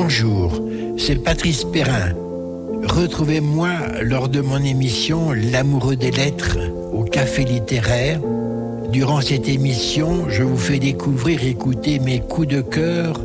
Bonjour, c'est Patrice Perrin. Retrouvez-moi lors de mon émission L'amoureux des lettres au Café littéraire. Durant cette émission, je vous fais découvrir et écouter mes coups de cœur